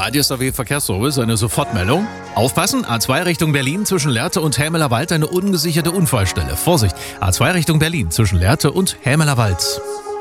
DSAW Verkehrsservice, eine Sofortmeldung. Aufpassen, A2 Richtung Berlin zwischen Lehrte und Hämeler Wald eine ungesicherte Unfallstelle. Vorsicht, A2 Richtung Berlin zwischen Lehrte und Hämeler Wald.